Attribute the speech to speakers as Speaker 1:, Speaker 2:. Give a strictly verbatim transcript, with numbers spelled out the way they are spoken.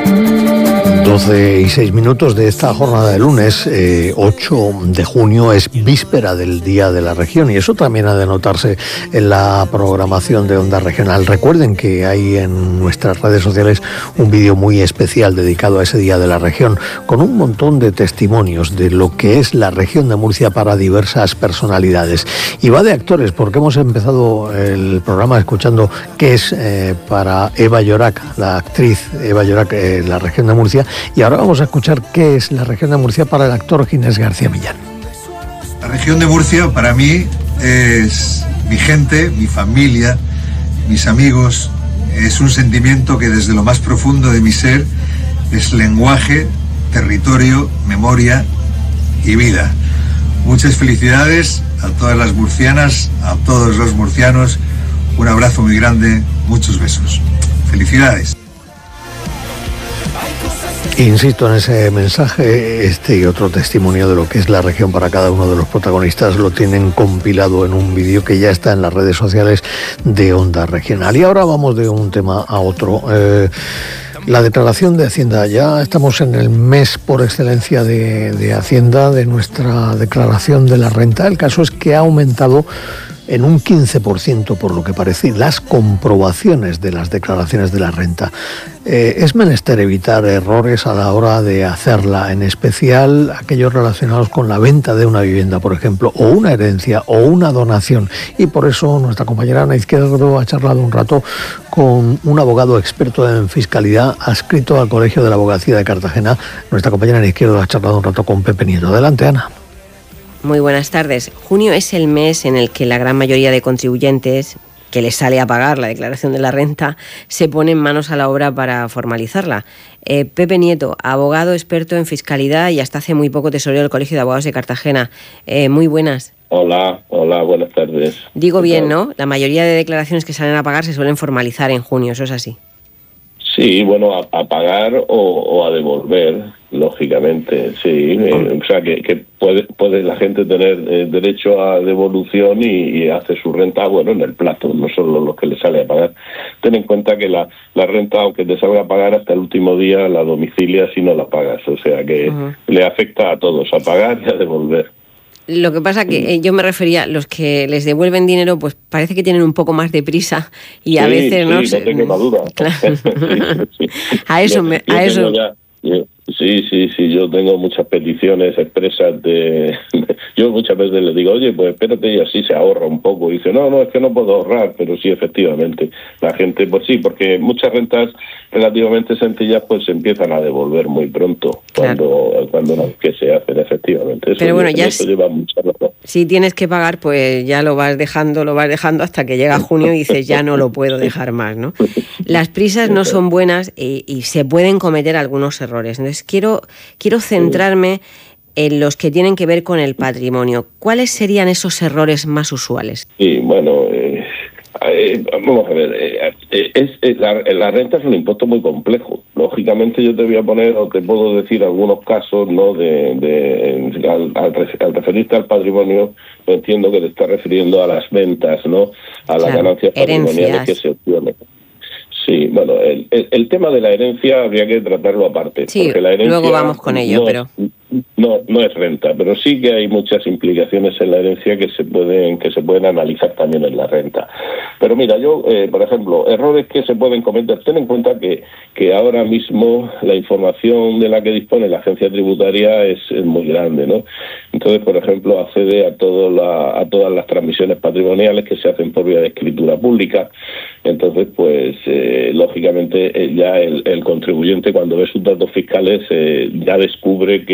Speaker 1: doce y seis minutos de esta jornada de lunes, eh, ocho de junio, es víspera del Día de la Región, y eso también ha de notarse en la programación de Onda Regional. Recuerden que hay en nuestras redes sociales un vídeo muy especial dedicado a ese Día de la Región, con un montón de testimonios de lo que es la región de Murcia para diversas personalidades. Y va de actores, porque hemos empezado el programa escuchando qué es eh, para Eva Llorac, la actriz Eva Llorac, eh, la región de Murcia. Y ahora vamos a escuchar qué es la región de Murcia para el actor Ginés García Millán.
Speaker 2: La región de Murcia para mí es mi gente, mi familia, mis amigos. Es un sentimiento que desde lo más profundo de mi ser es lenguaje, territorio, memoria y vida. Muchas felicidades a todas las murcianas, a todos los murcianos. Un abrazo muy grande, muchos besos. Felicidades.
Speaker 1: Insisto en ese mensaje, este y otro testimonio de lo que es la región para cada uno de los protagonistas lo tienen compilado en un vídeo que ya está en las redes sociales de Onda Regional. Y ahora vamos de un tema a otro. Eh, la declaración de Hacienda, ya estamos en el mes por excelencia de, de Hacienda, de nuestra declaración de la renta. El caso es que ha aumentado en un quince por ciento, por lo que parece, las comprobaciones de las declaraciones de la renta. Eh, es menester evitar errores a la hora de hacerla, en especial aquellos relacionados con la venta de una vivienda, por ejemplo, o una herencia o una donación. Y por eso nuestra compañera Ana Izquierdo ha charlado un rato con un abogado experto en fiscalidad adscrito al Colegio de la Abogacía de Cartagena. Nuestra compañera Ana Izquierdo ha charlado un rato con Pepe Nieto. Adelante, Ana.
Speaker 3: Muy buenas tardes. Junio es el mes en el que la gran mayoría de contribuyentes que les sale a pagar la declaración de la renta se ponen manos a la obra para formalizarla. Eh, Pepe Nieto, abogado experto en fiscalidad y hasta hace muy poco tesorero del Colegio de Abogados de Cartagena. Eh, muy buenas.
Speaker 4: Hola, hola, buenas tardes.
Speaker 3: Digo bien, ¿no? La mayoría de declaraciones que salen a pagar se suelen formalizar en junio, ¿eso es así?
Speaker 4: Sí, bueno, a, a pagar o, o a devolver, lógicamente, sí. Eh, o sea, que, que puede, puede la gente tener eh, derecho a devolución y, y hace su renta, bueno, en el plazo, no solo los que le sale a pagar. Ten en cuenta que la, la renta, aunque te salga a pagar hasta el último día, la domicilia si no la pagas. O sea, que uh-huh. le afecta a todos, a pagar y a devolver.
Speaker 3: Lo que pasa que eh, yo me refería, los que les devuelven dinero, pues parece que tienen un poco más de prisa y a
Speaker 4: sí,
Speaker 3: veces
Speaker 4: sí,
Speaker 3: no.
Speaker 4: No
Speaker 3: se...
Speaker 4: tengo una duda.
Speaker 3: Claro.
Speaker 4: sí, sí.
Speaker 3: A eso
Speaker 4: yo,
Speaker 3: me,
Speaker 4: yo
Speaker 3: a eso.
Speaker 4: Ya, yo, sí, sí, sí. Yo tengo muchas peticiones expresas de. Yo muchas veces les digo, oye, pues espérate y así se ahorra un poco. Y dice, no, no, es que no puedo ahorrar, pero sí, efectivamente, la gente, pues sí, porque muchas rentas relativamente sencillas, pues se empiezan a devolver muy pronto cuando claro. cuando no, que se hacen, efectivamente. Eso,
Speaker 3: pero bueno, ya
Speaker 4: eso lleva mucha razón.
Speaker 3: Si tienes que pagar, pues ya lo vas dejando, lo vas dejando hasta que llega junio y dices, ya no lo puedo dejar más, ¿no? Las prisas no son buenas y, y se pueden cometer algunos errores. Entonces, quiero, quiero centrarme en los que tienen que ver con el patrimonio. ¿Cuáles serían esos errores más usuales?
Speaker 4: Sí, bueno, eh, eh, vamos a ver, eh, eh, es, eh, la, la renta es un impuesto muy complejo. Lógicamente yo te voy a poner, o te puedo decir algunos casos, ¿no? De, de al, al, al referirte al patrimonio, pues entiendo que te estás refiriendo a las ventas, ¿no? A las claro, ganancias patrimoniales herencias. Que se obtienen. Sí, bueno, el, el, el tema de la herencia habría que tratarlo aparte.
Speaker 3: Sí,
Speaker 4: porque la herencia
Speaker 3: luego vamos con ello,
Speaker 4: no,
Speaker 3: pero...
Speaker 4: No, no es renta, pero sí que hay muchas implicaciones en la herencia que se pueden que se pueden analizar también en la renta. Pero mira, yo, eh, por ejemplo, errores que se pueden cometer. Ten en cuenta que, que ahora mismo la información de la que dispone la agencia tributaria es, es muy grande, ¿no? Entonces, por ejemplo, accede a, todo la, a todas las transmisiones patrimoniales que se hacen por vía de escritura pública. Entonces, pues, eh, lógicamente, eh, ya el, el contribuyente, cuando ve sus datos fiscales, eh, ya descubre que